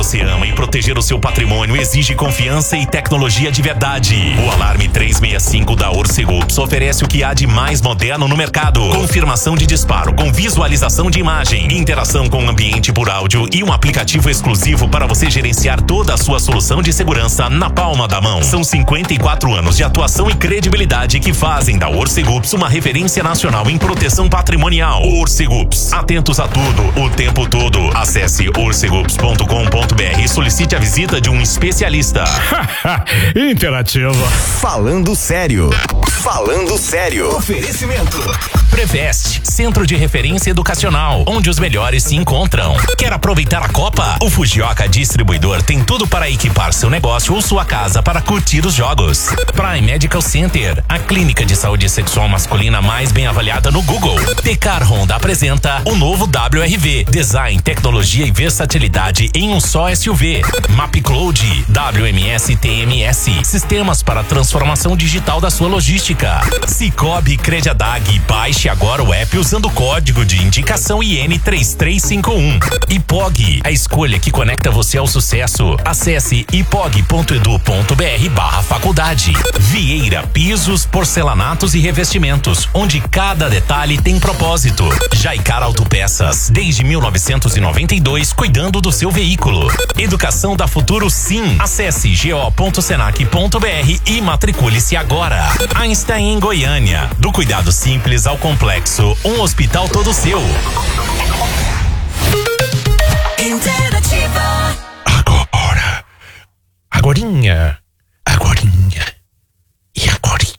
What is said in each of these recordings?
você ama e proteger o seu patrimônio exige confiança e tecnologia de verdade. O Alarme 365 da Orcegups oferece o que há de mais moderno no mercado. Confirmação de disparo com visualização de imagem, interação com o ambiente por áudio e um aplicativo exclusivo para você gerenciar toda a sua solução de segurança na palma da mão. São 54 anos de atuação e credibilidade que fazem da Orcegups uma referência nacional em proteção patrimonial. Orcegups, atentos a tudo, o tempo todo. Acesse orcegups.com.br e solicite a visita de um especialista. Interativa. Falando sério. Falando sério. Oferecimento. Preveste, Centro de Referência Educacional, onde os melhores se encontram. Quer aproveitar a Copa? O Fujioka Distribuidor tem tudo para equipar seu negócio ou sua casa para curtir os jogos. Prime Medical Center, a clínica de saúde sexual masculina mais bem avaliada no Google. Tecar Honda apresenta o novo WRV, design, tecnologia e versatilidade em um só SUV. MapCloud, WMS TMS, sistemas para transformação digital da sua logística. Cicobi Crediadag, baixe agora o app usando o código de indicação IN3351. IPOG, a escolha que conecta você ao sucesso. Acesse ipog.edu.br/faculdade. Vieira Pisos, Porcelanatos e Revestimentos, onde cada detalhe tem propósito. Jaicar Autopeças, desde 1992, cuidando do seu veículo. Educação da Futuro Sim. Acesse go.senac.br e matricule-se agora. Einstein em Goiânia, do cuidado simples ao complexo, um hospital todo seu. Interativa. Agorinha e agorinha.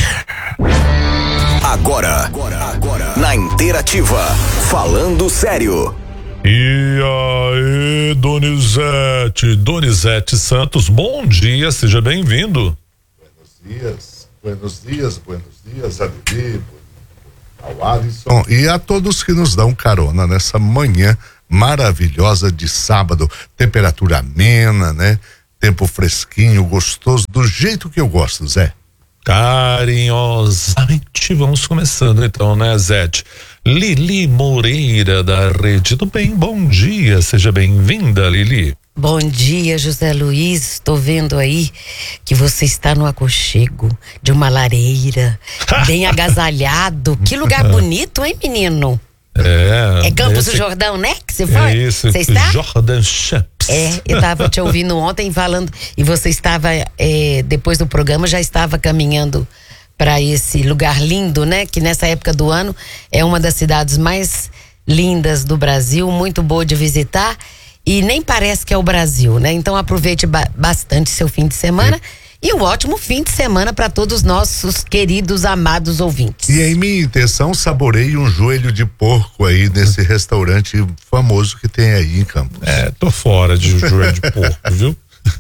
Agora, na Interativa, falando sério. E aí, Donizete Santos, bom dia, seja bem-vindo. Buenos dias, Adeli, ao Alisson e a todos que nos dão carona nessa manhã maravilhosa de sábado. Temperatura amena, né? Tempo fresquinho, gostoso, do jeito que eu gosto, Zé. Carinhosamente, vamos começando então, né, Zete? Lili Moreira da Rede do Bem, bom dia, seja bem-vinda, Lili. Bom dia, José Luiz, estou vendo aí que você está no aconchego de uma lareira, bem agasalhado, que lugar bonito, hein, menino? É Campos do Jordão, né, que você foi? Isso, você está? Jordan Champs. Eu estava te ouvindo ontem falando, e você estava, depois do programa, já estava caminhando para esse lugar lindo, né? Que nessa época do ano é uma das cidades mais lindas do Brasil, muito boa de visitar, e nem parece que é o Brasil, né? Então aproveite bastante seu fim de semana. E um ótimo fim de semana para todos os nossos queridos, amados ouvintes. E em minha intenção, saboreie um joelho de porco aí nesse restaurante famoso que tem aí em Campos. Tô fora de joelho de porco, viu?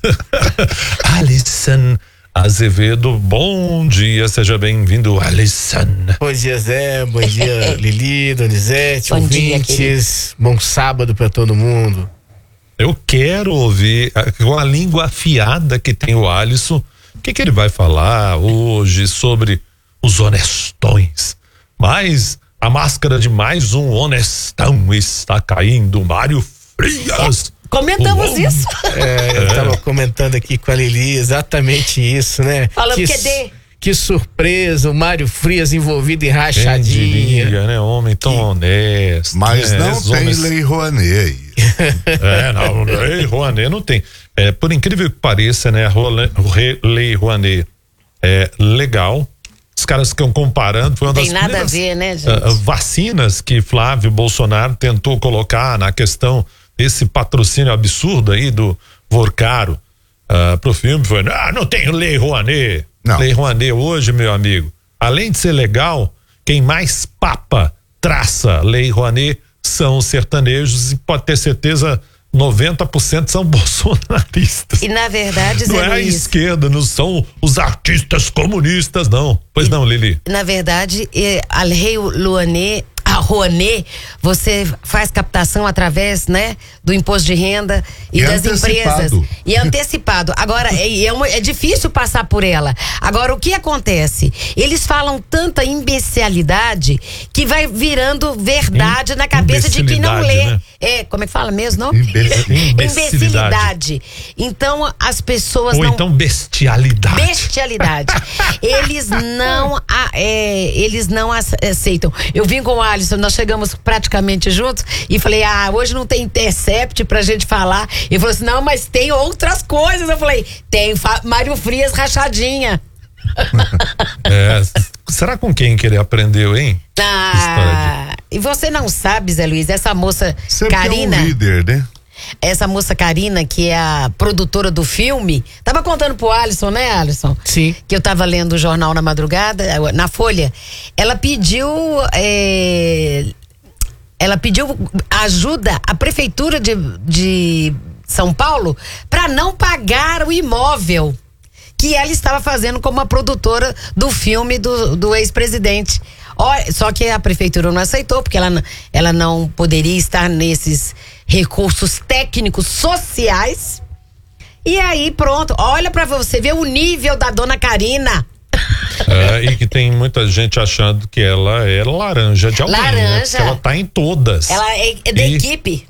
Alisson Azevedo, bom dia, seja bem-vindo, Alisson. Bom dia, Zé, bom dia, Lili, Donizete, ouvintes, bom sábado para todo mundo. Eu quero ouvir, com a língua afiada que tem o Alisson, o que ele vai falar hoje sobre os honestões. Mas a máscara de mais um honestão está caindo, Mário Frias. Comentamos isso. Eu estava comentando aqui com a Lili exatamente isso, né? Falando que surpresa, o Mário Frias envolvido em rachadinha. Diria, né? Homem tão honesto. Mas não tem Lei Rouanet aí. Não, Lei Rouanet não tem. Por incrível que pareça, né? A Lei Rouanet é legal. Os caras ficam comparando. Foi uma das nada a ver, né, gente? Vacinas que Flávio Bolsonaro tentou colocar na questão desse patrocínio absurdo aí do Vorcaro pro filme. Foi, não tem Lei Rouanet. Não. Lei Rouanet hoje, meu amigo, além de ser legal, quem mais traça Lei Rouanet são os sertanejos, e pode ter certeza 90% são bolsonaristas. E na verdade, não é a esquerda, não são os artistas comunistas, não. Pois não, Lili? Na verdade, a Lei Rouanet, Rouanet, você faz captação através, né, do imposto de renda e das empresas. E antecipado. Agora, é difícil passar por ela. Agora, o que acontece? Eles falam tanta imbecilidade que vai virando verdade na cabeça de quem não lê. Né? Como é que fala mesmo, não? Imbecilidade. Então, as pessoas Ou não... então bestialidade. Bestialidade. Eles não aceitam. Eu vim com o Alisson, nós chegamos praticamente juntos e falei, hoje não tem Intercept pra gente falar. Ele falou assim, não, mas tem outras coisas. Eu falei, tem Mário Frias rachadinha. Será com quem que ele aprendeu, hein? E você não sabe, Zé Luiz, essa moça sempre Karina... é um líder, né? Essa moça Karina, que é a produtora do filme, tava contando pro Alisson, né, Alisson? Sim. Que eu tava lendo o jornal na madrugada, na Folha. Ela pediu ajuda à prefeitura de São Paulo para não pagar o imóvel que ela estava fazendo como a produtora do filme do ex-presidente. Só que a prefeitura não aceitou, porque ela não poderia estar nesses recursos técnicos sociais. E aí, pronto, olha pra você ver o nível da dona Karina. E que tem muita gente achando que ela é laranja de alguém. Laranja. Né? Ela tá em todas. Ela é da equipe.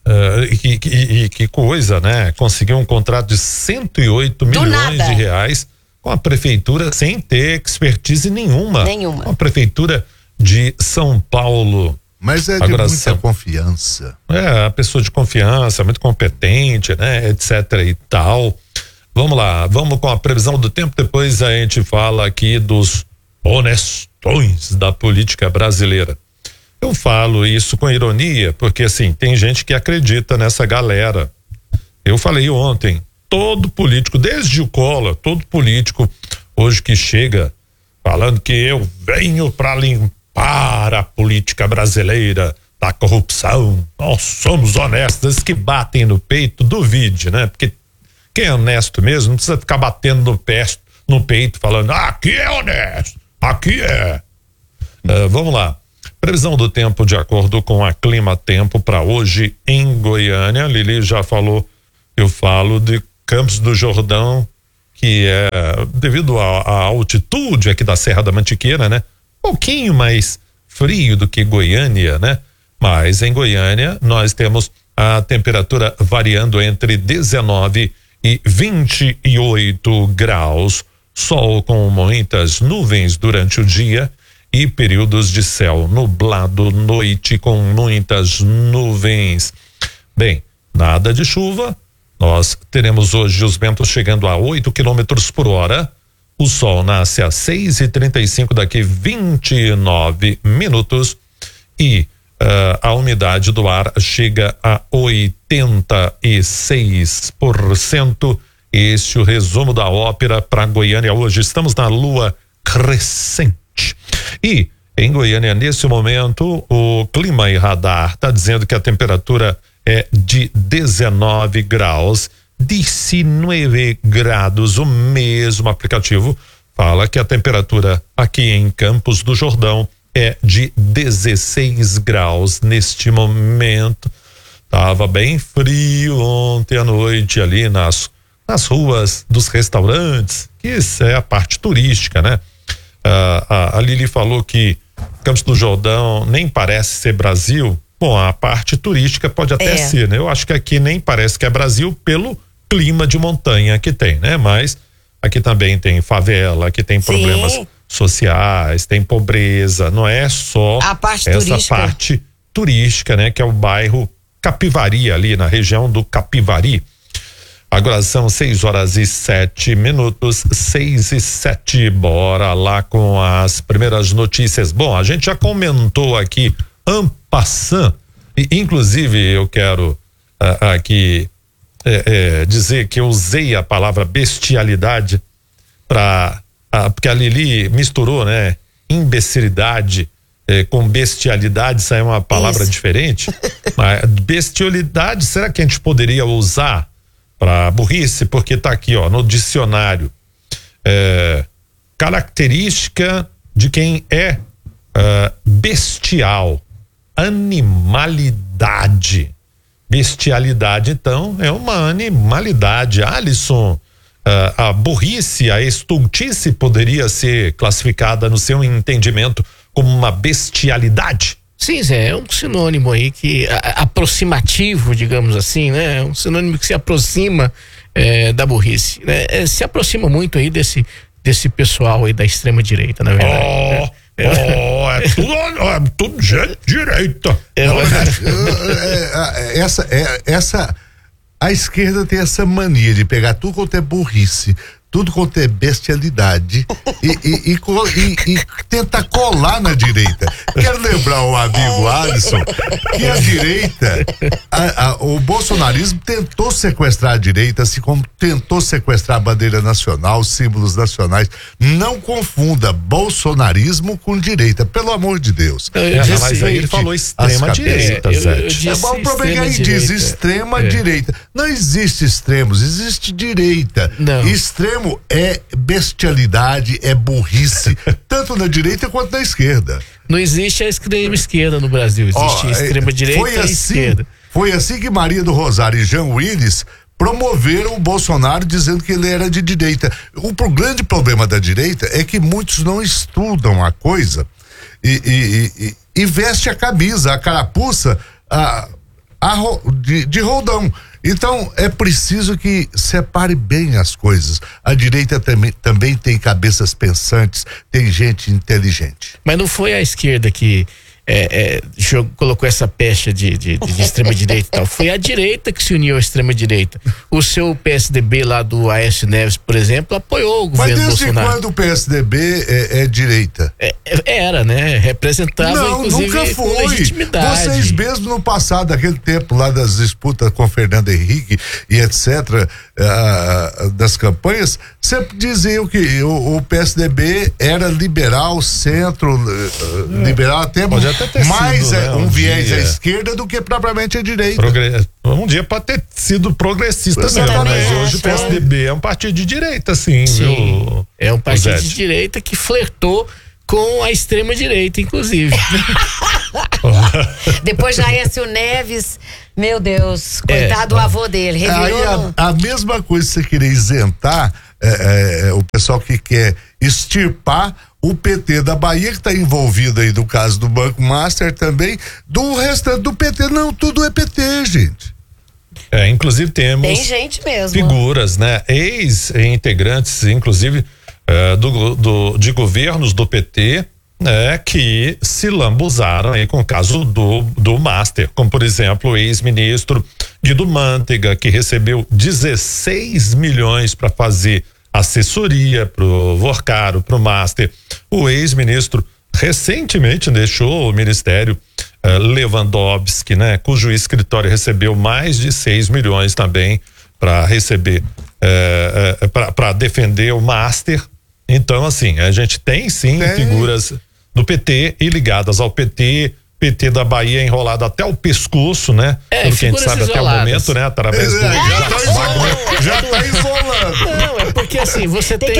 Que coisa, né? Conseguiu um contrato de 108 milhões de reais com a prefeitura sem ter expertise nenhuma. Com a prefeitura de São Paulo. Mas é de muita confiança. A pessoa de confiança, muito competente, né? Etc e tal. Vamos lá, vamos com a previsão do tempo, depois a gente fala aqui dos honestões da política brasileira. Eu falo isso com ironia, porque assim, tem gente que acredita nessa galera. Eu falei ontem, todo político, desde o Collor, todo político hoje que chega falando que eu venho para limpar a política brasileira da corrupção, nós somos honestos, que batem no peito, duvide, né? Porque quem é honesto mesmo não precisa ficar batendo no peito falando, aqui é honesto, aqui é. Vamos lá. Previsão do tempo de acordo com a Clima Tempo para hoje em Goiânia. Lili já falou, eu falo de Campos do Jordão, que é devido à altitude aqui da Serra da Mantiqueira, né? Um pouquinho mais frio do que Goiânia, né? Mas em Goiânia nós temos a temperatura variando entre 19 e 28 graus, sol com muitas nuvens durante o dia e períodos de céu nublado, noite com muitas nuvens. Bem, nada de chuva, nós teremos hoje os ventos chegando a 8 quilômetros por hora, o sol nasce às 6:35 daqui 29 minutos e a umidade do ar chega a 86%. Este é o resumo da ópera para Goiânia hoje. Estamos na lua crescente. E em Goiânia, nesse momento, o Clima e Radar está dizendo que a temperatura é de 19 graus. 19 graus, o mesmo aplicativo fala que a temperatura aqui em Campos do Jordão é de 16 graus neste momento. Tava bem frio ontem à noite ali nas ruas dos restaurantes, que isso é a parte turística, né? A Lili falou que Campos do Jordão nem parece ser Brasil. Bom, a parte turística pode até ser, né? Eu acho que aqui nem parece que é Brasil pelo clima de montanha que tem, né? Mas aqui também tem favela, aqui tem problemas sociais, tem pobreza, não é só essa parte turística, né? Que é o bairro Capivari, ali na região do Capivari. Agora são 6:07, 6:07, bora lá com as primeiras notícias. Bom, a gente já comentou aqui en passant, e inclusive eu quero aqui dizer que eu usei a palavra bestialidade porque a Lili misturou, né? Imbecilidade com bestialidade, isso aí é uma palavra diferente. Mas bestialidade, será que a gente poderia usar para burrice? Porque tá aqui, ó, no dicionário. Característica de quem é bestial. animalidade. Bestialidade, então, é uma animalidade. Alisson, a burrice, a estultice poderia ser classificada, no seu entendimento, como uma bestialidade? Sim, Zé, é um sinônimo aí que aproximativo, digamos assim, né? É um sinônimo que se aproxima da burrice, né? Se aproxima muito aí desse pessoal aí da extrema direita, na verdade. É tudo gente direita. A esquerda tem essa mania de pegar tudo quanto é burrice, tudo quanto é bestialidade e tentar colar na direita. Quero lembrar o amigo Alisson que a direita, o bolsonarismo tentou sequestrar a direita, assim como tentou sequestrar a bandeira nacional, símbolos nacionais. Não confunda bolsonarismo com direita, pelo amor de Deus. Mas aí ele falou extrema direita, Zé. O problema é que diz extrema direita. Não existe extremos, existe direita. Não. Extremo é bestialidade, é burrice, tanto na direita quanto na esquerda. Não existe a extrema esquerda no Brasil, existe a extrema direita e a esquerda. Foi assim que Maria do Rosário e Jean Willis promoveram o Bolsonaro dizendo que ele era de direita. O grande problema da direita é que muitos não estudam a coisa e veste a camisa, a carapuça de roldão. Então é preciso que separe bem as coisas. A direita também tem cabeças pensantes, tem gente inteligente. Mas não foi a esquerda que colocou essa pecha de extrema direita e tal. Foi a direita que se uniu à extrema direita. O seu PSDB lá do Aécio Neves, por exemplo, apoiou o governo Bolsonaro. Mas desde quando o PSDB é direita? Era, né? Representava, não, inclusive, nunca foi. Com legitimidade. Vocês mesmo no passado, daquele tempo lá das disputas com Fernando Henrique e etc., das campanhas, sempre diziam que o PSDB era liberal, centro, liberal, até mais sido, né, viés à esquerda do que propriamente à direita. Um dia pode ter sido progressista mesmo, mas hoje o PSDB é um partido de direita, sim. Viu? É um partido de direita que flertou com a extrema direita, inclusive. Depois já Aécio Neves, meu Deus, coitado do avô dele, revirou. A mesma coisa que você querer isentar o pessoal que quer extirpar o PT da Bahia, que está envolvido aí no caso do Banco Master também, do restante do PT. Não, tudo é PT, gente. Inclusive tem gente mesmo. Figuras, né? Ex-integrantes, inclusive, de governos do PT, né? Que se lambuzaram aí com o caso do Master, como por exemplo o ex-ministro Guido Mantega, que recebeu 16 milhões para fazer assessoria pro Vorcaro, pro Master. O ex-ministro recentemente deixou o ministério, Lewandowski, né? Cujo escritório recebeu mais de 6 milhões também para receber, para defender o Master. Então, assim, a gente tem sim figuras do PT e ligadas ao PT da Bahia enrolado até o pescoço, né? Pelo que a gente sabe até o momento, né? Através do já tá isolando. Não, é porque assim, você tem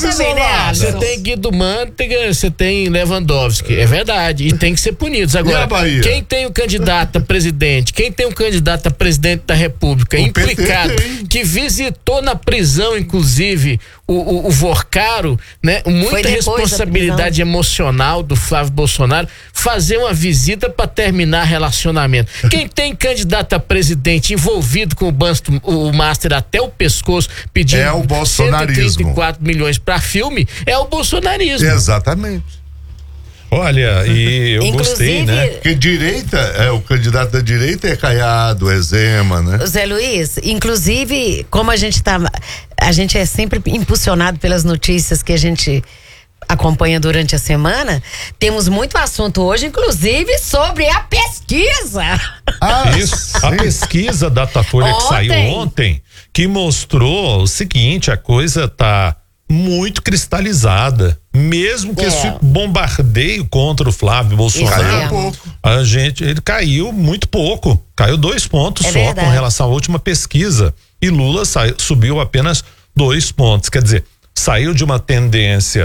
Guido Mantega, você tem Lewandowski, é verdade, e tem que ser punidos. Agora, quem tem o candidato a presidente, quem tem o candidato a presidente da República implicado, que visitou na prisão, inclusive, o Vorcaro, né? Muita responsabilidade emocional do Flávio Bolsonaro, fazer uma visita para terminar relacionamento. Quem tem candidato a presidente envolvido com o Master até o pescoço, pedindo o bolsonarismo. 134 milhões para filme, é o bolsonarismo. Exatamente. Olha, e eu gostei, né? Porque direita, o candidato da direita é Caiado, é Zema, né? Zé Luiz, inclusive, como a gente é sempre impulsionado pelas notícias que a gente acompanha durante a semana, temos muito assunto hoje, inclusive sobre a pesquisa. Isso, a pesquisa Datafolha que saiu ontem, que mostrou o seguinte: a coisa tá muito cristalizada, mesmo que esse bombardeio contra o Flávio Bolsonaro, ele caiu muito pouco, caiu 2 pontos só com relação à última pesquisa, e Lula subiu apenas 2 pontos, quer dizer, saiu de uma tendência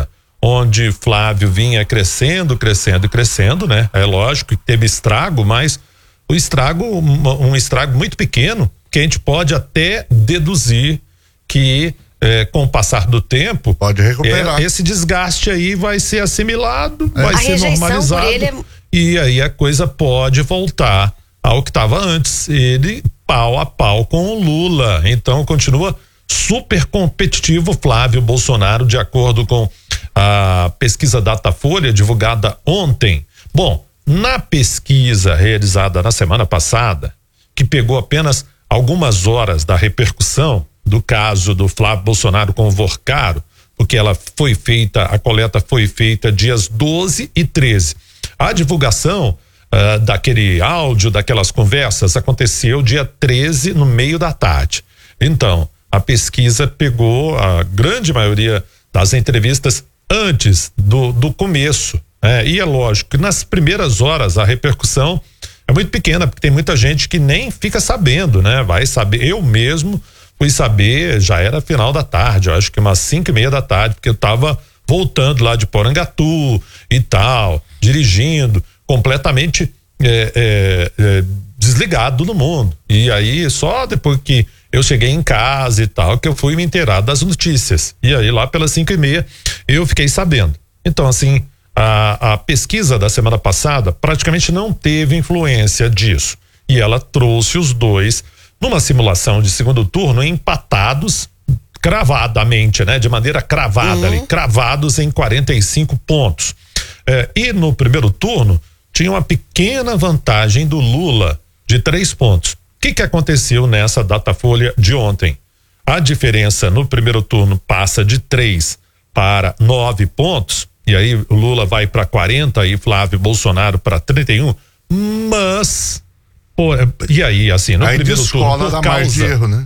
onde Flávio vinha crescendo, né? É lógico que teve estrago, mas o estrago, um estrago muito pequeno, que a gente pode até deduzir que com o passar do tempo pode recuperar. Esse desgaste aí vai ser assimilado, vai ser normalizado e aí a coisa pode voltar ao que estava antes. Ele pau a pau com o Lula, então continua super competitivo Flávio Bolsonaro, de acordo com a pesquisa Datafolha divulgada ontem. Bom, na pesquisa realizada na semana passada, que pegou apenas algumas horas da repercussão do caso do Flávio Bolsonaro com o Vorcaro, porque a coleta foi feita dias 12 e 13. A divulgação daquele áudio, daquelas conversas, aconteceu dia 13, no meio da tarde. Então, a pesquisa pegou a grande maioria das entrevistas antes do começo. E é lógico que nas primeiras horas a repercussão é muito pequena, porque tem muita gente que nem fica sabendo, né? Vai saber, eu mesmo fui saber, já era final da tarde, eu acho que umas 5:30 da tarde, porque eu tava voltando lá de Porangatu e tal, dirigindo, completamente desligado do mundo. E aí, só depois que eu cheguei em casa e tal, que eu fui me inteirar das notícias. E aí, lá pelas 5:30, eu fiquei sabendo. Então, assim, a pesquisa da semana passada praticamente não teve influência disso. E ela trouxe os dois numa simulação de segundo turno empatados cravadamente, né? De maneira cravada ali, cravados em 45 pontos. E no primeiro turno tinha uma pequena vantagem do Lula de 3 pontos. O que aconteceu nessa Datafolha de ontem? A diferença no primeiro turno passa de 3 para 9 pontos, e aí o Lula vai para 40 e Flávio Bolsonaro para 31, mas e aí, assim, no primeiro turno, por causa, erro, né?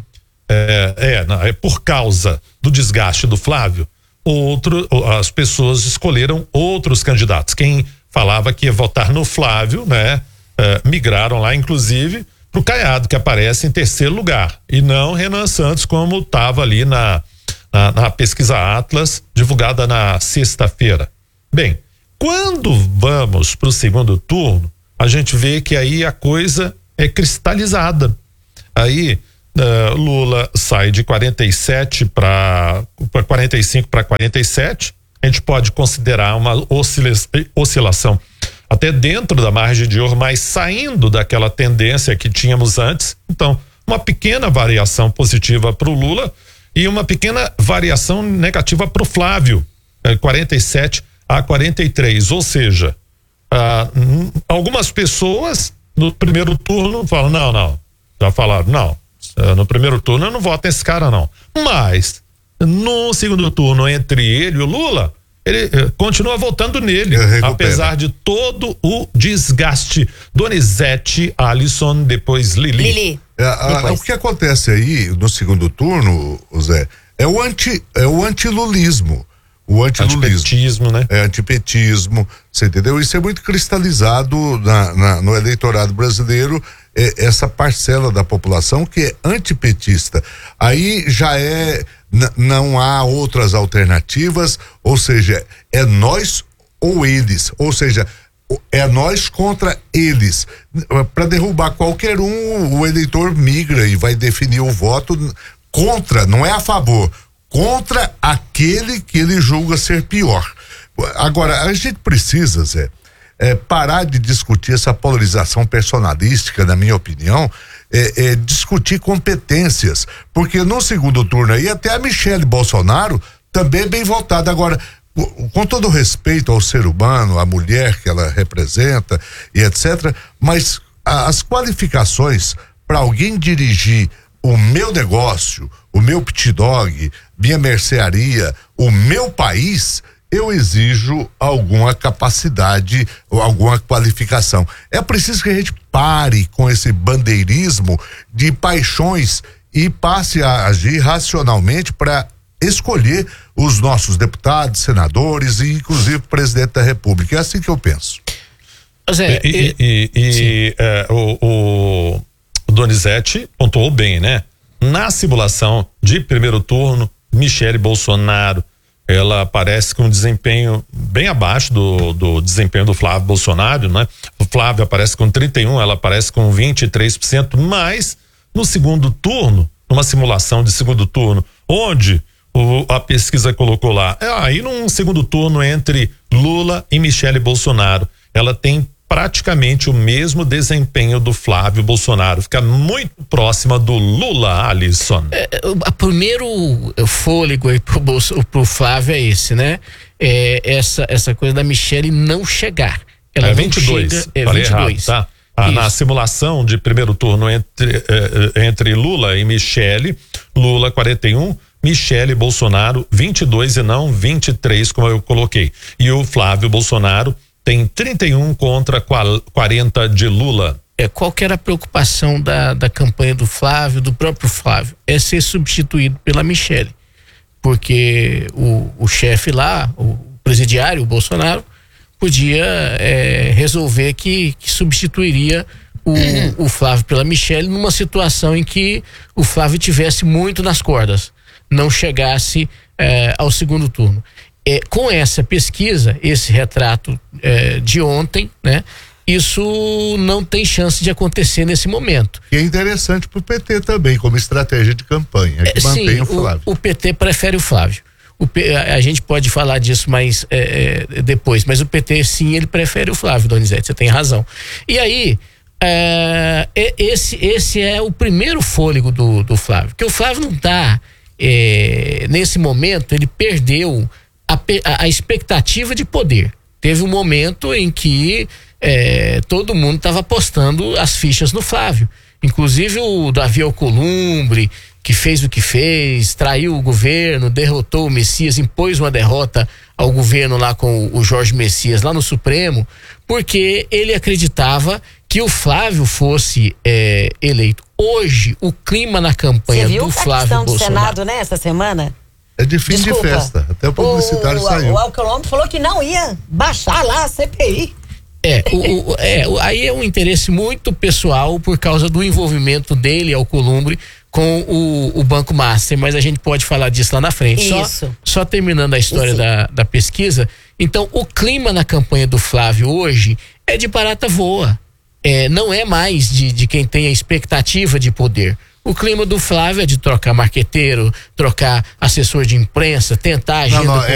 Por causa do desgaste do Flávio, as pessoas escolheram outros candidatos. Quem falava que ia votar no Flávio, né? Migraram lá, inclusive, pro Caiado, que aparece em terceiro lugar, e não Renan Santos, como estava ali na pesquisa Atlas, divulgada na sexta-feira. Bem, quando vamos pro segundo turno, a gente vê que aí a coisa é cristalizada. Aí Lula sai de 47 para 45 para 47. A gente pode considerar uma oscilação até dentro da margem de erro, mas saindo daquela tendência que tínhamos antes. Então, uma pequena variação positiva para o Lula e uma pequena variação negativa para o Flávio, 47 a 43. Ou seja, algumas pessoas no primeiro turno falam, não, já falaram, não, no primeiro turno eu não voto nesse cara não, mas no segundo turno entre ele e o Lula, ele continua votando nele, apesar de todo o desgaste. Donizete, Alisson, depois Lili. O que acontece aí no segundo turno, Zé, é o antilulismo. O antipetismo, né? Antipetismo, você entendeu? Isso é muito cristalizado no eleitorado brasileiro, essa parcela da população que é antipetista. Aí já não há outras alternativas, ou seja, é nós ou eles, ou seja, é nós contra eles. Para derrubar qualquer o eleitor migra e vai definir o voto contra, não é a favor, contra aquele que ele julga ser pior. Agora, a gente precisa, Zé, parar de discutir essa polarização personalística, na minha opinião, discutir competências, porque no segundo turno aí até a Michele Bolsonaro também é bem votada. Agora, com todo respeito ao ser humano, à mulher que ela representa e etc, mas as qualificações para alguém dirigir o meu negócio, o meu pit dog, minha mercearia, o meu país, eu exijo alguma capacidade ou alguma qualificação. É preciso que a gente pare com esse bandeirismo de paixões e passe a agir racionalmente para escolher os nossos deputados, senadores e inclusive o presidente da República. É assim que eu penso. Zé, o Donizete pontuou bem, né? Na simulação de primeiro turno, Michele Bolsonaro ela aparece com um desempenho bem abaixo do desempenho do Flávio Bolsonaro, né? O Flávio aparece com 31%, ela aparece com 23%, mas no segundo turno, numa simulação de segundo turno, onde a pesquisa colocou lá, aí num segundo turno entre Lula e Michele Bolsonaro, ela tem praticamente o mesmo desempenho do Flávio Bolsonaro, fica muito próxima do Lula, Alisson. O primeiro fôlego aí pro Flávio é esse, né? Essa coisa da Michele não chegar. Ela 22. Chega, falei 22. errado, tá? Na simulação de primeiro turno entre Lula e Michele, Lula 41, Michele Bolsonaro 22 e não 23, como eu coloquei. E o Flávio Bolsonaro tem 31 contra 40 de Lula. Qual que era a preocupação da campanha do Flávio, do próprio Flávio? É ser substituído pela Michele. Porque o chefe lá, o presidiário, o Bolsonaro, podia resolver que substituiria o Flávio pela Michele numa situação em que o Flávio tivesse muito nas cordas, não chegasse ao segundo turno. Com essa pesquisa, esse retrato de ontem, né? Isso não tem chance de acontecer nesse momento. E é interessante para o PT também, como estratégia de campanha, que mantém o Flávio. O PT prefere o Flávio. A gente pode falar disso mais depois, mas o PT sim, ele prefere o Flávio, Donizete, você tem razão. E aí, esse é o primeiro fôlego do Flávio, porque o Flávio não está, nesse momento, ele perdeu a expectativa de poder. Teve um momento em que todo mundo estava apostando as fichas no Flávio, inclusive o Davi Alcolumbre, que fez o que fez, traiu o governo, derrotou o Messias, impôs uma derrota ao governo lá com o Jorge Messias lá no Supremo, porque ele acreditava que o Flávio fosse eleito. Hoje, o clima na campanha do Flávio Bolsonaro... Você viu a questão do Senado, né, essa semana? É de fim de festa, até o publicitário saiu. O Alcolumbre falou que não ia baixar lá a CPI. Aí é um interesse muito pessoal por causa do envolvimento dele, Alcolumbre, com o Banco Master, mas a gente pode falar disso lá na frente. Só terminando a história da pesquisa, então o clima na campanha do Flávio hoje é de barata voa, não é mais de quem tem a expectativa de poder. O clima do Flávio é de trocar marqueteiro, trocar assessor de imprensa, tentar agenda